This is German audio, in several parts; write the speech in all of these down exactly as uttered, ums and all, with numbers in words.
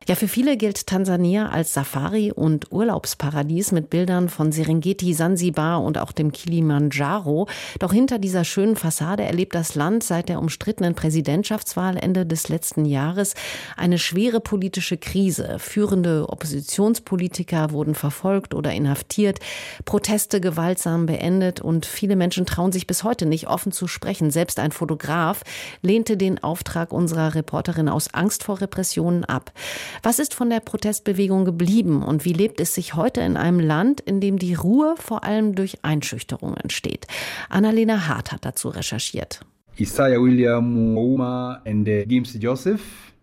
Ja, für viele gilt Tansania als Safari- und Urlaubsparadies mit Bildern von Serengeti, Sansibar und auch dem Kilimanjaro. Doch hinter dieser schönen Fassade erlebt das Land seit der umstrittenen Präsidentschaftswahl Ende des letzten Jahres eine schwere politische Krise. Führende Oppositionspolitiker wurden verfolgt oder inhaftiert, Proteste gewaltsam beendet und viele Menschen trauen sich bis heute nicht offen zu sprechen. Selbst ein Fotograf lehnte den Auftrag unserer Reporterin aus Angst vor Repressionen ab. Was ist von der Protestbewegung geblieben und wie lebt es sich heute in einem Land, in dem die Ruhe vor allem durch Einschüchterung entsteht? Annalena Hart hat dazu recherchiert. Isaiah William Ouma und Gims Joseph.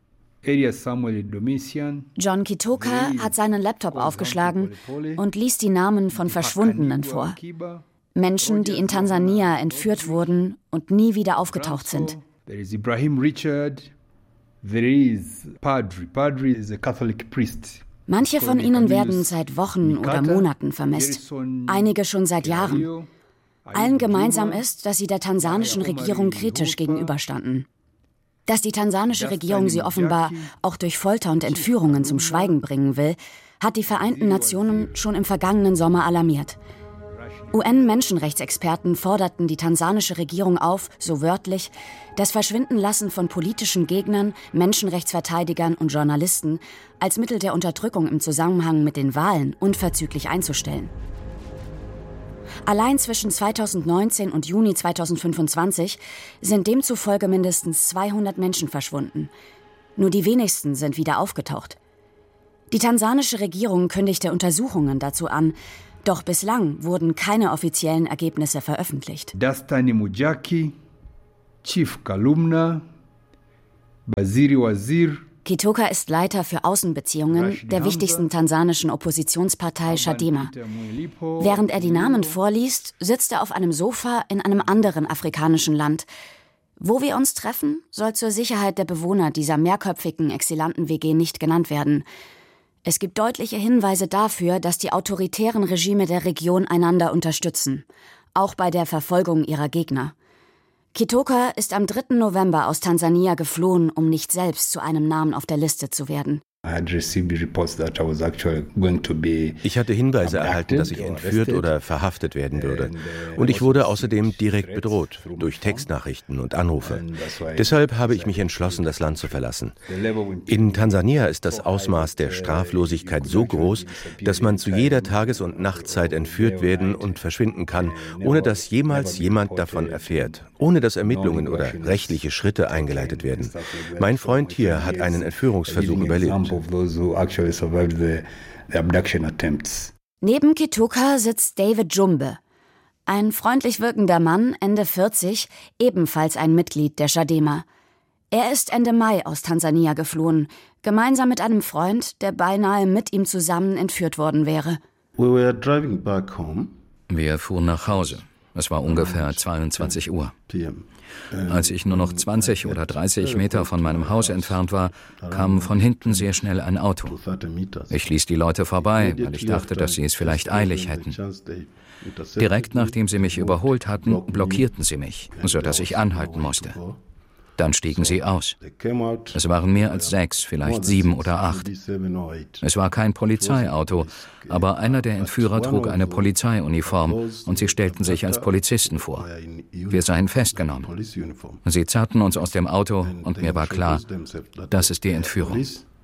John Kitoka hat seinen Laptop aufgeschlagen und liest die Namen von Verschwundenen vor. Menschen, die in Tansania entführt wurden und nie wieder aufgetaucht sind. There is Ibrahim Richard. There is Padre. Padre is a Catholic priest. Manche von ihnen werden seit Wochen oder Monaten vermisst, einige schon seit Jahren. Allen gemeinsam ist, dass sie der tansanischen Regierung kritisch gegenüberstanden. Dass die tansanische Regierung sie offenbar auch durch Folter und Entführungen zum Schweigen bringen will, hat die Vereinten Nationen schon im vergangenen Sommer alarmiert. U N-Menschenrechtsexperten forderten die tansanische Regierung auf, so wörtlich, das Verschwindenlassen von politischen Gegnern, Menschenrechtsverteidigern und Journalisten als Mittel der Unterdrückung im Zusammenhang mit den Wahlen unverzüglich einzustellen. Allein zwischen zweitausendneunzehn und Juni zweitausendfünfundzwanzig sind demzufolge mindestens zweihundert Menschen verschwunden. Nur die wenigsten sind wieder aufgetaucht. Die tansanische Regierung kündigte Untersuchungen dazu an, doch bislang wurden keine offiziellen Ergebnisse veröffentlicht. Dastani Mujaki, Chief Kalumna, Basiri Wazir. Kitoka ist Leiter für Außenbeziehungen der wichtigsten tansanischen Oppositionspartei Chadema. Während er die Namen vorliest, sitzt er auf einem Sofa in einem anderen afrikanischen Land. Wo wir uns treffen, soll zur Sicherheit der Bewohner dieser mehrköpfigen Exilanten-W G nicht genannt werden. Es gibt deutliche Hinweise dafür, dass die autoritären Regime der Region einander unterstützen, auch bei der Verfolgung ihrer Gegner. Kitoka ist am dritten November aus Tansania geflohen, um nicht selbst zu einem Namen auf der Liste zu werden. Ich hatte Hinweise erhalten, dass ich entführt oder verhaftet werden würde. Und ich wurde außerdem direkt bedroht, durch Textnachrichten und Anrufe. Deshalb habe ich mich entschlossen, das Land zu verlassen. In Tansania ist das Ausmaß der Straflosigkeit so groß, dass man zu jeder Tages- und Nachtzeit entführt werden und verschwinden kann, ohne dass jemals jemand davon erfährt, ohne dass Ermittlungen oder rechtliche Schritte eingeleitet werden. Mein Freund hier hat einen Entführungsversuch überlebt. Neben Kitoka sitzt David Jumbe, ein freundlich wirkender Mann, Ende vierzig, ebenfalls ein Mitglied der Chadema. Er ist Ende Mai aus Tansania geflohen, gemeinsam mit einem Freund, der beinahe mit ihm zusammen entführt worden wäre. Wir fuhren nach Hause. Es war ungefähr zweiundzwanzig Uhr. Als ich nur noch zwanzig oder dreißig Meter von meinem Haus entfernt war, kam von hinten sehr schnell ein Auto. Ich ließ die Leute vorbei, weil ich dachte, dass sie es vielleicht eilig hätten. Direkt nachdem sie mich überholt hatten, blockierten sie mich, sodass ich anhalten musste. Dann stiegen sie aus. Es waren mehr als sechs, vielleicht sieben oder acht. Es war kein Polizeiauto, aber einer der Entführer trug eine Polizeiuniform und sie stellten sich als Polizisten vor. Wir seien festgenommen. Sie zerrten uns aus dem Auto und mir war klar, das ist die Entführung.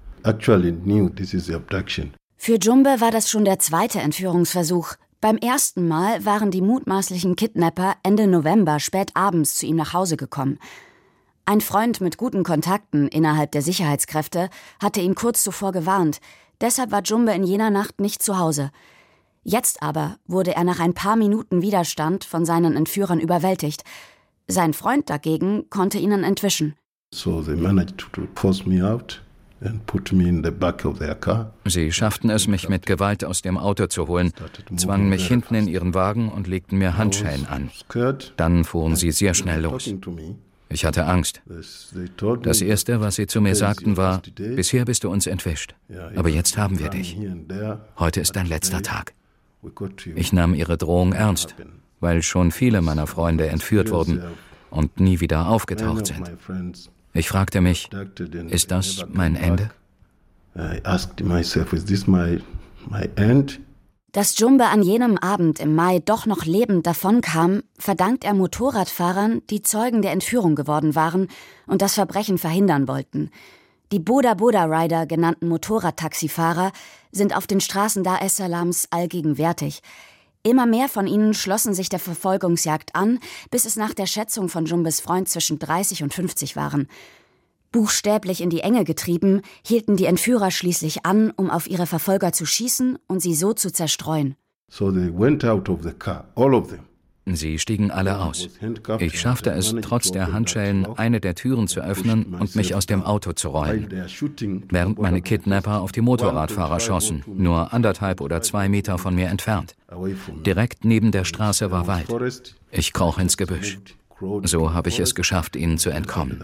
Für Jumbe war das schon der zweite Entführungsversuch. Beim ersten Mal waren die mutmaßlichen Kidnapper Ende November spät abends zu ihm nach Hause gekommen. Ein Freund mit guten Kontakten innerhalb der Sicherheitskräfte hatte ihn kurz zuvor gewarnt. Deshalb war Jumbe in jener Nacht nicht zu Hause. Jetzt aber wurde er nach ein paar Minuten Widerstand von seinen Entführern überwältigt. Sein Freund dagegen konnte ihnen entwischen. So they managed to force me out and put me in the back of their car. Sie schafften es, mich mit Gewalt aus dem Auto zu holen, zwangen mich hinten in ihren Wagen und legten mir Handschellen an. Dann fuhren sie sehr schnell los. Ich hatte Angst. Das Erste, was sie zu mir sagten, war, bisher bist du uns entwischt, aber jetzt haben wir dich. Heute ist dein letzter Tag. Ich nahm ihre Drohung ernst, weil schon viele meiner Freunde entführt wurden und nie wieder aufgetaucht sind. Ich fragte mich, ist das mein Ende? I asked myself, is this my, my end? Dass Jumbe an jenem Abend im Mai doch noch lebend davonkam, verdankt er Motorradfahrern, die Zeugen der Entführung geworden waren und das Verbrechen verhindern wollten. Die Boda Boda Rider, genannten Motorradtaxifahrer, sind auf den Straßen Dar es Salams allgegenwärtig. Immer mehr von ihnen schlossen sich der Verfolgungsjagd an, bis es nach der Schätzung von Jumbes Freund zwischen dreißig und fünfzig waren. Buchstäblich in die Enge getrieben, hielten die Entführer schließlich an, um auf ihre Verfolger zu schießen und sie so zu zerstreuen. So they went out of the car, all of them. Sie stiegen alle aus. Ich schaffte es, trotz der Handschellen eine der Türen zu öffnen und mich aus dem Auto zu rollen, während meine Kidnapper auf die Motorradfahrer schossen, nur anderthalb oder zwei Meter von mir entfernt. Direkt neben der Straße war Wald. Ich kroch ins Gebüsch. So habe ich es geschafft, ihnen zu entkommen.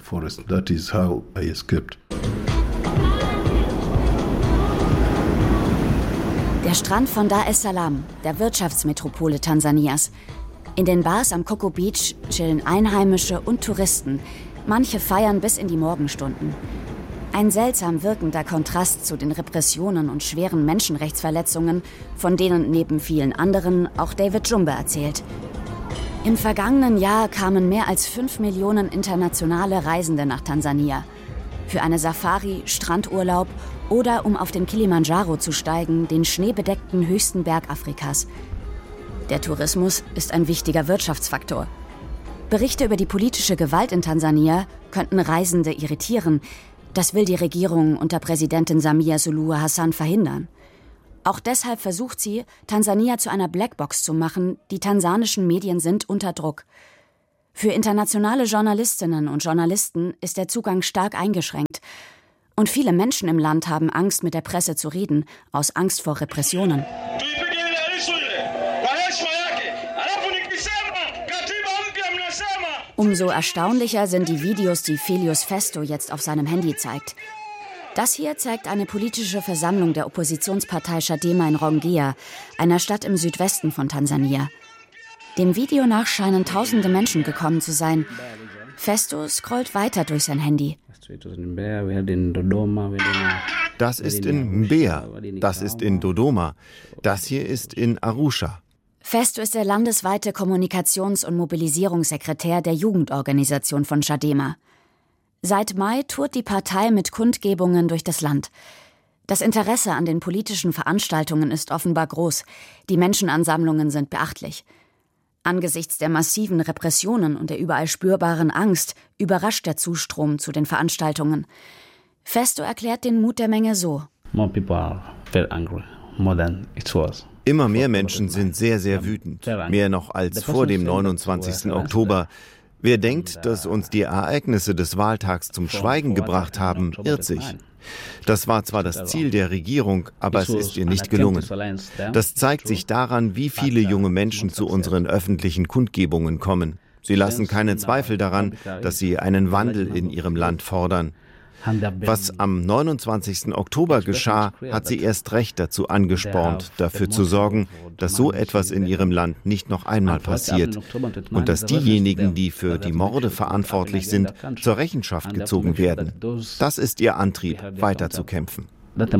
Der Strand von Dar es Salam, der Wirtschaftsmetropole Tansanias. In den Bars am Coco Beach chillen Einheimische und Touristen. Manche feiern bis in die Morgenstunden. Ein seltsam wirkender Kontrast zu den Repressionen und schweren Menschenrechtsverletzungen, von denen neben vielen anderen auch David Jumbe erzählt. Im vergangenen Jahr kamen mehr als fünf Millionen internationale Reisende nach Tansania. Für eine Safari, Strandurlaub oder um auf den Kilimanjaro zu steigen, den schneebedeckten höchsten Berg Afrikas. Der Tourismus ist ein wichtiger Wirtschaftsfaktor. Berichte über die politische Gewalt in Tansania könnten Reisende irritieren. Das will die Regierung unter Präsidentin Samia Suluhu Hassan verhindern. Auch deshalb versucht sie, Tansania zu einer Blackbox zu machen. Die tansanischen Medien sind unter Druck. Für internationale Journalistinnen und Journalisten ist der Zugang stark eingeschränkt. Und viele Menschen im Land haben Angst, mit der Presse zu reden, aus Angst vor Repressionen. Umso erstaunlicher sind die Videos, die Felius Festo jetzt auf seinem Handy zeigt. Das hier zeigt eine politische Versammlung der Oppositionspartei Chadema in Rongea, einer Stadt im Südwesten von Tansania. Dem Video nach scheinen tausende Menschen gekommen zu sein. Festo scrollt weiter durch sein Handy. Das ist in Mbeya, das ist in Dodoma, das hier ist in Arusha. Festo ist der landesweite Kommunikations- und Mobilisierungssekretär der Jugendorganisation von Chadema. Seit Mai tourt die Partei mit Kundgebungen durch das Land. Das Interesse an den politischen Veranstaltungen ist offenbar groß. Die Menschenansammlungen sind beachtlich. Angesichts der massiven Repressionen und der überall spürbaren Angst überrascht der Zustrom zu den Veranstaltungen. Festo erklärt den Mut der Menge so. More people are very angry, more than it was. Immer mehr Menschen sind sehr, sehr wütend, mehr noch als vor dem neunundzwanzigsten Oktober. Wer denkt, dass uns die Ereignisse des Wahltags zum Schweigen gebracht haben, irrt sich. Das war zwar das Ziel der Regierung, aber es ist ihr nicht gelungen. Das zeigt sich daran, wie viele junge Menschen zu unseren öffentlichen Kundgebungen kommen. Sie lassen keinen Zweifel daran, dass sie einen Wandel in ihrem Land fordern. Was am neunundzwanzigsten Oktober geschah, hat sie erst recht dazu angespornt, dafür zu sorgen, dass so etwas in ihrem Land nicht noch einmal passiert und dass diejenigen, die für die Morde verantwortlich sind, zur Rechenschaft gezogen werden. Das ist ihr Antrieb, weiterzukämpfen.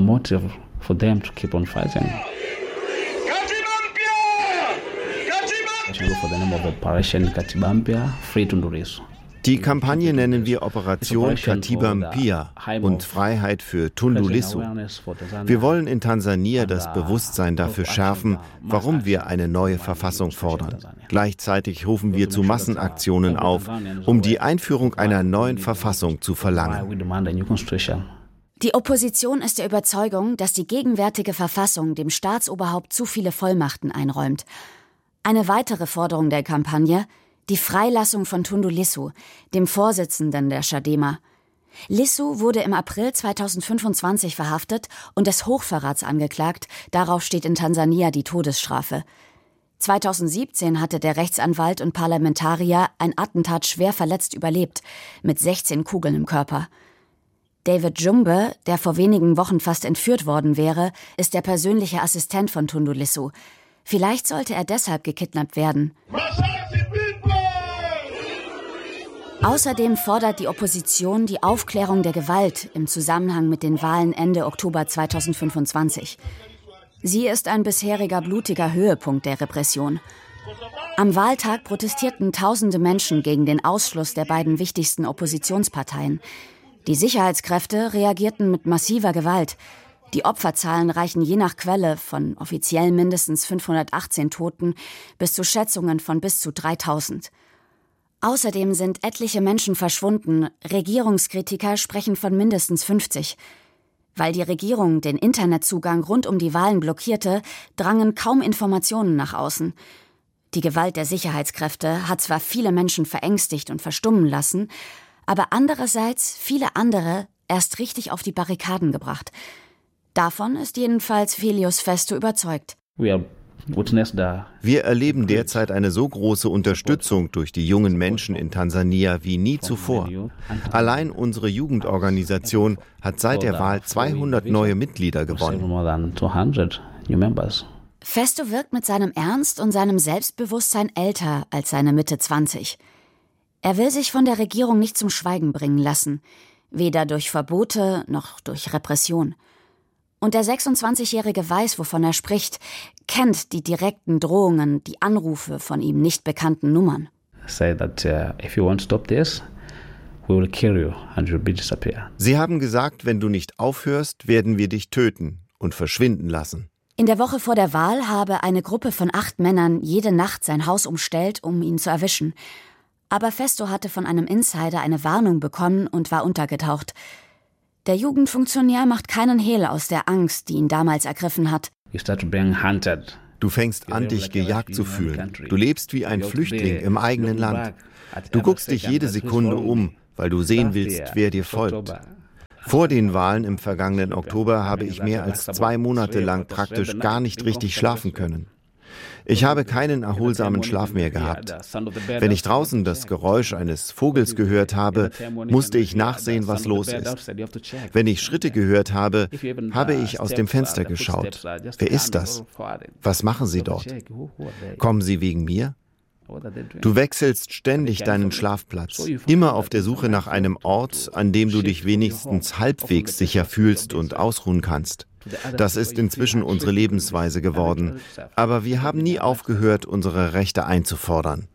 Die Kampagne nennen wir Operation Katiba Mpya und Freiheit für Tundu Lissu. Wir wollen in Tansania das Bewusstsein dafür schärfen, warum wir eine neue Verfassung fordern. Gleichzeitig rufen wir zu Massenaktionen auf, um die Einführung einer neuen Verfassung zu verlangen. Die Opposition ist der Überzeugung, dass die gegenwärtige Verfassung dem Staatsoberhaupt zu viele Vollmachten einräumt. Eine weitere Forderung der Kampagne: die Freilassung von Tundu Lissu, dem Vorsitzenden der Chadema. Lissu wurde im April zweitausendfünfundzwanzig verhaftet und des Hochverrats angeklagt. Darauf steht in Tansania die Todesstrafe. zweitausendsiebzehn hatte der Rechtsanwalt und Parlamentarier ein Attentat schwer verletzt überlebt, mit sechzehn Kugeln im Körper. David Jumbe, der vor wenigen Wochen fast entführt worden wäre, ist der persönliche Assistent von Tundu Lissu. Vielleicht sollte er deshalb gekidnappt werden. Außerdem fordert die Opposition die Aufklärung der Gewalt im Zusammenhang mit den Wahlen Ende Oktober zweitausendfünfundzwanzig. Sie ist ein bisheriger blutiger Höhepunkt der Repression. Am Wahltag protestierten tausende Menschen gegen den Ausschluss der beiden wichtigsten Oppositionsparteien. Die Sicherheitskräfte reagierten mit massiver Gewalt. Die Opferzahlen reichen je nach Quelle von offiziell mindestens fünfhundertachtzehn Toten bis zu Schätzungen von bis zu dreitausend. Außerdem sind etliche Menschen verschwunden. Regierungskritiker sprechen von mindestens fünfzig. Weil die Regierung den Internetzugang rund um die Wahlen blockierte, drangen kaum Informationen nach außen. Die Gewalt der Sicherheitskräfte hat zwar viele Menschen verängstigt und verstummen lassen, aber andererseits viele andere erst richtig auf die Barrikaden gebracht. Davon ist jedenfalls Felius Festo überzeugt. Wir erleben derzeit eine so große Unterstützung durch die jungen Menschen in Tansania wie nie zuvor. Allein unsere Jugendorganisation hat seit der Wahl zweihundert neue Mitglieder gewonnen. Festo wirkt mit seinem Ernst und seinem Selbstbewusstsein älter als seine Mitte zwanzig. Er will sich von der Regierung nicht zum Schweigen bringen lassen, weder durch Verbote noch durch Repression. Und der sechsundzwanzigjährige weiß, wovon er spricht, kennt die direkten Drohungen, die Anrufe von ihm nicht bekannten Nummern. Sie haben gesagt, wenn du nicht aufhörst, werden wir dich töten und verschwinden lassen. In der Woche vor der Wahl habe eine Gruppe von acht Männern jede Nacht sein Haus umstellt, um ihn zu erwischen. Aber Festo hatte von einem Insider eine Warnung bekommen und war untergetaucht. Der Jugendfunktionär macht keinen Hehl aus der Angst, die ihn damals ergriffen hat. Du fängst an, dich gejagt zu fühlen. Du lebst wie ein Flüchtling im eigenen Land. Du guckst dich jede Sekunde um, weil du sehen willst, wer dir folgt. Vor den Wahlen im vergangenen Oktober habe ich mehr als zwei Monate lang praktisch gar nicht richtig schlafen können. Ich habe keinen erholsamen Schlaf mehr gehabt. Wenn ich draußen das Geräusch eines Vogels gehört habe, musste ich nachsehen, was los ist. Wenn ich Schritte gehört habe, habe ich aus dem Fenster geschaut. Wer ist das? Was machen sie dort? Kommen sie wegen mir? Du wechselst ständig deinen Schlafplatz, immer auf der Suche nach einem Ort, an dem du dich wenigstens halbwegs sicher fühlst und ausruhen kannst. Das ist inzwischen unsere Lebensweise geworden. Aber wir haben nie aufgehört, unsere Rechte einzufordern.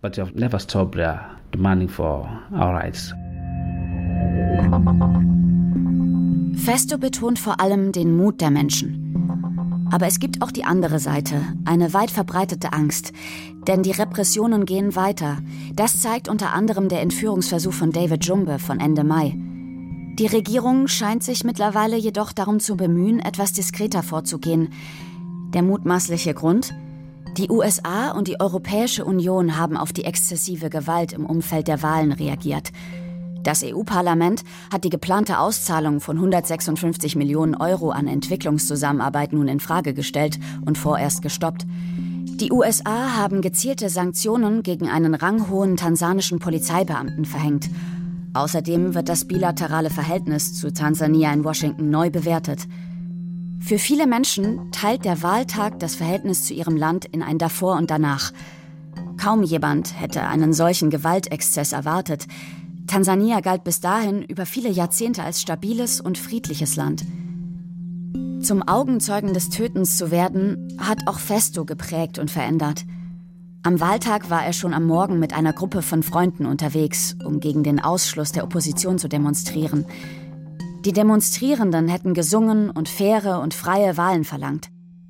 Festo betont vor allem den Mut der Menschen. Aber es gibt auch die andere Seite, eine weit verbreitete Angst. Denn die Repressionen gehen weiter. Das zeigt unter anderem der Entführungsversuch von David Jumbe von Ende Mai. Die Regierung scheint sich mittlerweile jedoch darum zu bemühen, etwas diskreter vorzugehen. Der mutmaßliche Grund? Die U S A und die Europäische Union haben auf die exzessive Gewalt im Umfeld der Wahlen reagiert. Das E U-Parlament hat die geplante Auszahlung von hundertsechsundfünfzig Millionen Euro an Entwicklungszusammenarbeit nun in Frage gestellt und vorerst gestoppt. Die U S A haben gezielte Sanktionen gegen einen ranghohen tansanischen Polizeibeamten verhängt. Außerdem wird das bilaterale Verhältnis zu Tansania in Washington neu bewertet. Für viele Menschen teilt der Wahltag das Verhältnis zu ihrem Land in ein Davor und Danach. Kaum jemand hätte einen solchen Gewaltexzess erwartet. Tansania galt bis dahin über viele Jahrzehnte als stabiles und friedliches Land. Zum Augenzeugen des Tötens zu werden, hat auch Festo geprägt und verändert. Am Wahltag war er schon am Morgen mit einer Gruppe von Freunden unterwegs, um gegen den Ausschluss der Opposition zu demonstrieren. Die Demonstrierenden hätten gesungen und faire und freie Wahlen verlangt.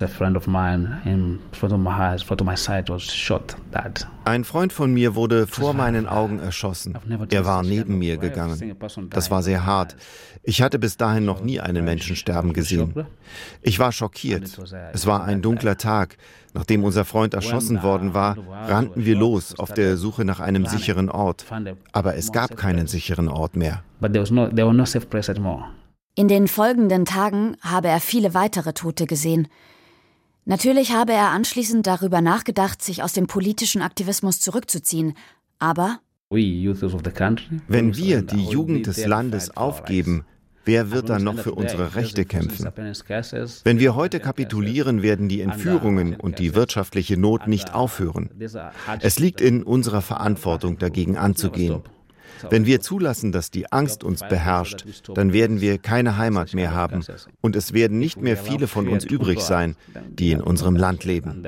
Ein Freund von mir wurde vor meinen Augen erschossen. Er war neben mir gegangen. Das war sehr hart. Ich hatte bis dahin noch nie einen Menschen sterben gesehen. Ich war schockiert. Es war ein dunkler Tag. Nachdem unser Freund erschossen worden war, rannten wir los auf der Suche nach einem sicheren Ort. Aber es gab keinen sicheren Ort mehr. In den folgenden Tagen habe er viele weitere Tote gesehen. Natürlich habe er anschließend darüber nachgedacht, sich aus dem politischen Aktivismus zurückzuziehen. Aber wenn wir die Jugend des Landes aufgeben, wer wird dann noch für unsere Rechte kämpfen? Wenn wir heute kapitulieren, werden die Entführungen und die wirtschaftliche Not nicht aufhören. Es liegt in unserer Verantwortung, dagegen anzugehen. Wenn wir zulassen, dass die Angst uns beherrscht, dann werden wir keine Heimat mehr haben und es werden nicht mehr viele von uns übrig sein, die in unserem Land leben.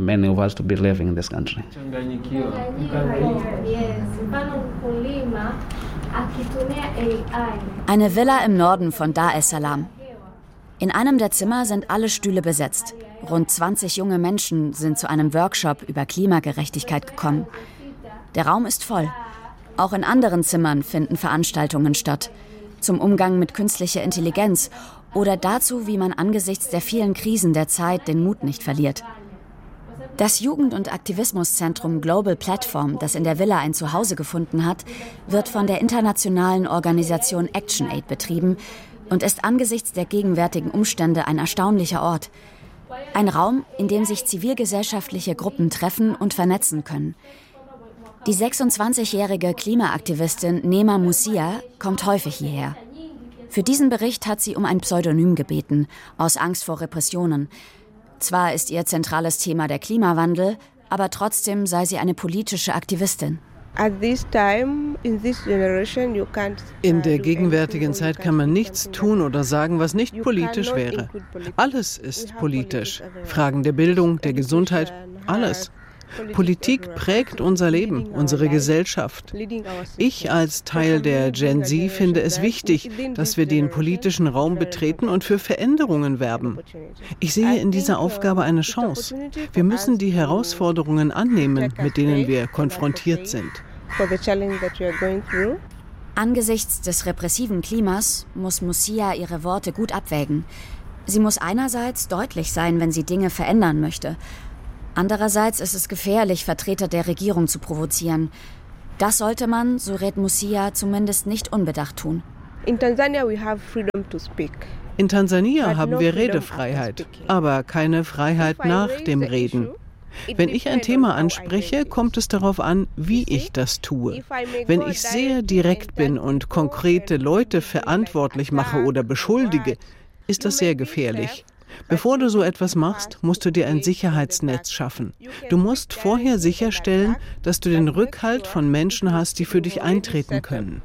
Eine Villa im Norden von Dar es Salaam. In einem der Zimmer sind alle Stühle besetzt. Rund zwanzig junge Menschen sind zu einem Workshop über Klimagerechtigkeit gekommen. Der Raum ist voll. Auch in anderen Zimmern finden Veranstaltungen statt. Zum Umgang mit künstlicher Intelligenz oder dazu, wie man angesichts der vielen Krisen der Zeit den Mut nicht verliert. Das Jugend- und Aktivismuszentrum Global Platform, das in der Villa ein Zuhause gefunden hat, wird von der internationalen Organisation ActionAid betrieben und ist angesichts der gegenwärtigen Umstände ein erstaunlicher Ort. Ein Raum, in dem sich zivilgesellschaftliche Gruppen treffen und vernetzen können. Die sechsundzwanzigjährige Klimaaktivistin Nema Musia kommt häufig hierher. Für diesen Bericht hat sie um ein Pseudonym gebeten, aus Angst vor Repressionen. Zwar ist ihr zentrales Thema der Klimawandel, aber trotzdem sei sie eine politische Aktivistin. In der gegenwärtigen Zeit kann man nichts tun oder sagen, was nicht politisch wäre. Alles ist politisch. Fragen der Bildung, der Gesundheit, alles. Politik prägt unser Leben, unsere Gesellschaft. Ich als Teil der Gen Z finde es wichtig, dass wir den politischen Raum betreten und für Veränderungen werben. Ich sehe in dieser Aufgabe eine Chance. Wir müssen die Herausforderungen annehmen, mit denen wir konfrontiert sind. Angesichts des repressiven Klimas muss Musia ihre Worte gut abwägen. Sie muss einerseits deutlich sein, wenn sie Dinge verändern möchte. Andererseits ist es gefährlich, Vertreter der Regierung zu provozieren. Das sollte man, so rät Musia, zumindest nicht unbedacht tun. In Tansania haben wir Redefreiheit, aber keine Freiheit nach dem Reden. Wenn ich ein Thema anspreche, kommt es darauf an, wie ich das tue. Wenn ich sehr direkt bin und konkrete Leute verantwortlich mache oder beschuldige, ist das sehr gefährlich. Bevor du so etwas machst, musst du dir ein Sicherheitsnetz schaffen. Du musst vorher sicherstellen, dass du den Rückhalt von Menschen hast, die für dich eintreten können.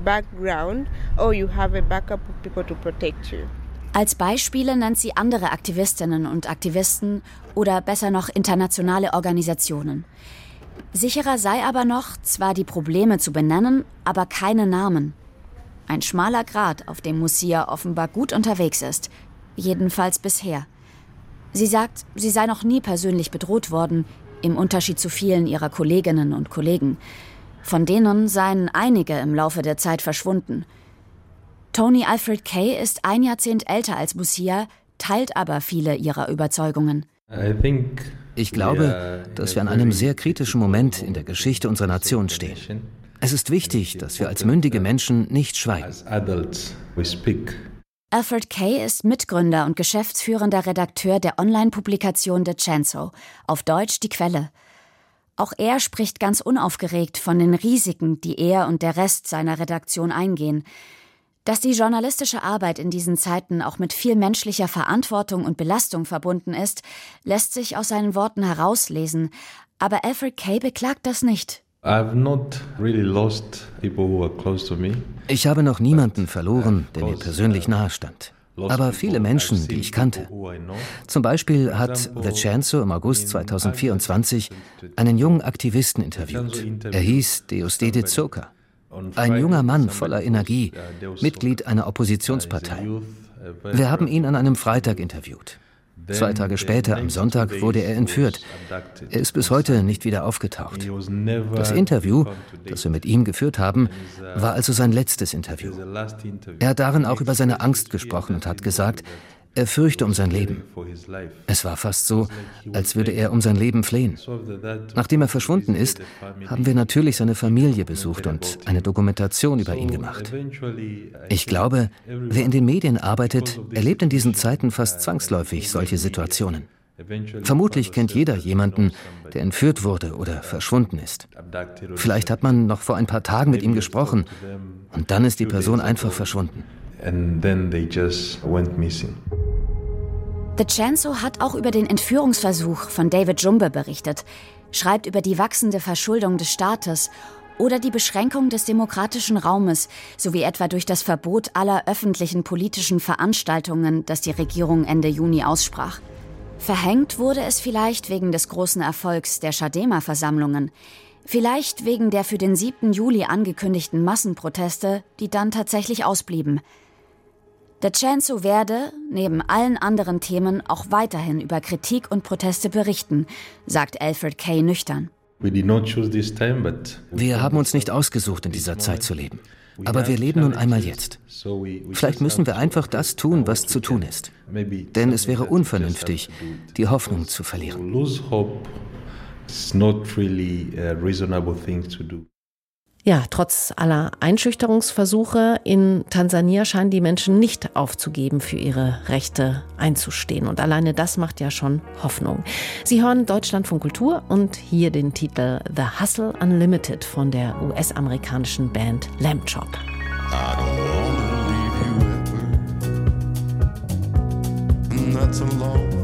Als Beispiele nennt sie andere Aktivistinnen und Aktivisten oder besser noch internationale Organisationen. Sicherer sei aber noch, zwar die Probleme zu benennen, aber keine Namen. Ein schmaler Grat, auf dem Musia offenbar gut unterwegs ist. Jedenfalls bisher. Sie sagt, sie sei noch nie persönlich bedroht worden, im Unterschied zu vielen ihrer Kolleginnen und Kollegen. Von denen seien einige im Laufe der Zeit verschwunden. Tony Alfred Kay ist ein Jahrzehnt älter als Musia, teilt aber viele ihrer Überzeugungen. Ich glaube, dass wir an einem sehr kritischen Moment in der Geschichte unserer Nation stehen. Es ist wichtig, dass wir als mündige Menschen nicht schweigen. Alfred Kay ist Mitgründer und geschäftsführender Redakteur der Online-Publikation The Chanzo, auf Deutsch Die Quelle. Auch er spricht ganz unaufgeregt von den Risiken, die er und der Rest seiner Redaktion eingehen. Dass die journalistische Arbeit in diesen Zeiten auch mit viel menschlicher Verantwortung und Belastung verbunden ist, lässt sich aus seinen Worten herauslesen. Aber Alfred Kay beklagt das nicht. Ich habe noch niemanden verloren, der mir persönlich nahestand. Aber viele Menschen, die ich kannte. Zum Beispiel hat The Chanzo im August zweitausendvierundzwanzig einen jungen Aktivisten interviewt. Er hieß Deusdedit Soka. Ein junger Mann voller Energie, Mitglied einer Oppositionspartei. Wir haben ihn an einem Freitag interviewt. Zwei Tage später, am Sonntag, wurde er entführt. Er ist bis heute nicht wieder aufgetaucht. Das Interview, das wir mit ihm geführt haben, war also sein letztes Interview. Er hat darin auch über seine Angst gesprochen und hat gesagt, er fürchte um sein Leben. Es war fast so, als würde er um sein Leben flehen. Nachdem er verschwunden ist, haben wir natürlich seine Familie besucht und eine Dokumentation über ihn gemacht. Ich glaube, wer in den Medien arbeitet, erlebt in diesen Zeiten fast zwangsläufig solche Situationen. Vermutlich kennt jeder jemanden, der entführt wurde oder verschwunden ist. Vielleicht hat man noch vor ein paar Tagen mit ihm gesprochen und dann ist die Person einfach verschwunden. And then they just went missing. The Chanzo hat auch über den Entführungsversuch von David Jumbe berichtet, schreibt über die wachsende Verschuldung des Staates Oder die Beschränkung des demokratischen Raumes, sowie etwa durch das Verbot aller öffentlichen politischen Veranstaltungen, das die Regierung Ende Juni aussprach. Verhängt wurde es vielleicht wegen des großen Erfolgs der Chadema-Versammlungen, vielleicht wegen der für den siebten Juli angekündigten Massenproteste, die dann tatsächlich ausblieben. DeCenzo werde, neben allen anderen Themen, auch weiterhin über Kritik und Proteste berichten, sagt Alfred Kay nüchtern. Wir haben uns nicht ausgesucht, in dieser Zeit zu leben. Aber wir leben nun einmal jetzt. Vielleicht müssen wir einfach das tun, was zu tun ist. Denn es wäre unvernünftig, die Hoffnung zu verlieren. Ja, trotz aller Einschüchterungsversuche in Tansania scheinen die Menschen nicht aufzugeben, für ihre Rechte einzustehen. Und alleine das macht ja schon Hoffnung. Sie hören Deutschlandfunk Kultur und hier den Titel The Hustle Unlimited von der U S-amerikanischen Band Lamb Chop. I don't wanna leave you ever. That's a long